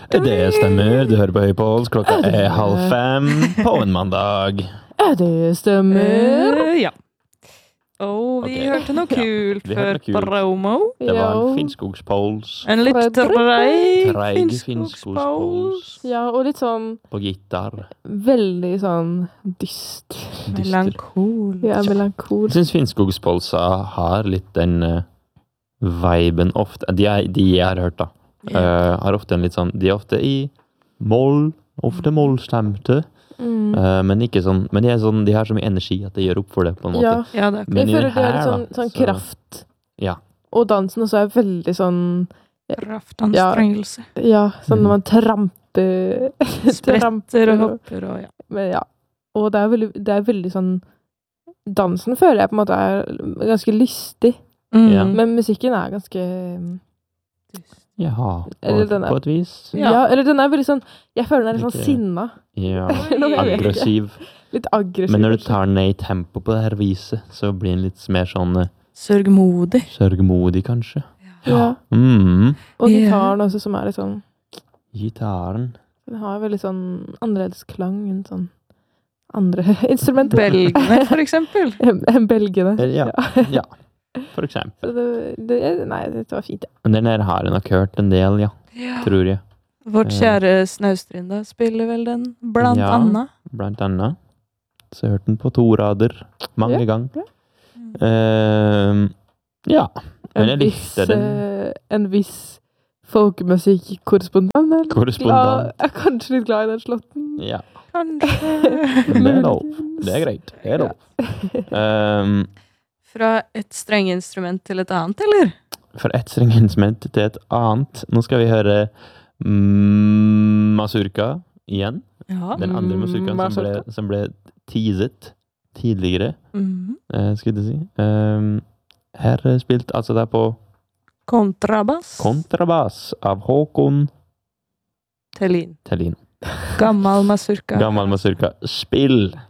Det stemmer, du hører på Høypåls, klokka er 4:30 på en mandag. Det stemmer. Ja. Og vi Ok. hørte noe kult vi hørte før noe kult. promo. Det var Ja. en Finnskogspols En litt treig Treig Finnskogspols. Finnskogspols Ja, og litt sånn på gitar. veldig sånn dyster. Dyster. Melankol. Ja, Jeg melankol. synes Finnskogspolsa har litt den viben ofte. De jeg har hørt da. Har ofte en litt sånn, de er ofte i moll, ofte mollstemte. Men ikke sånn, men de er sånn, de har så mye energi at det gjør opp for det på en måte. Ja, Ja, det er Men jeg i føler det er den litt her, sånn, da, sånn så- kraft. Ja. Og dansen også er veldig sånn, kraftanstrengelse. ja, sånn når man tramper. Spretter og hopper og ja. Men ja. Og det er veldig sånn, dansen føler jeg på en måte er ganske lystig. Ja. Men musikken er ganske, Jaha, Eller den er- på et vis. Ja. ja, eller den er veldig sånn, jeg føler den er litt sånn Ikke- sinna. Ja, Jeg vet ikke. aggressiv. Litt aggressiv. Men når du kanskje. tar den ned i tempo på det her viset, så blir den litt mer sånn Sørgmodig. sørgmodig, kanskje. Ja. Og Ja. gitaren også, som er litt sånn, Gitaren. den har veldig sånn annerledes klang enn sånn andre instrumenter. Belgene, for eksempel. En belgene. Ja, for eksempel. Nei, det var fint, ja. Men den her har jeg nok hørt en del, ja, Ja. tror jeg. Vårt kjære Snaustrinda spiller vel den, blant Ja. annet. Blant annet. Så jeg hørte den på 2 rader mange Ja, ganger. ja. Ja, men jeg En likte viss, den. en viss folkemusikkorrespondent. Ja, Korrespondent. jeg er kanskje litt glad i den slåtten. Ja, Kanskje. det er lov. Det er greit. Det er lov. Fra et strengeinstrument til et annet, eller? For ett strenginstrument til et annet. Nå skal vi høre Mazurka igjen. Ja. Den andre mazurkaen Mazurka. som ble teaset tidligere, Mhm. skulle jeg si. Her er spilt altså det er på Kontrabass. kontrabass av Håkon Tellin. Tellin. Gammal mazurka. Gammel mazurka. Spill!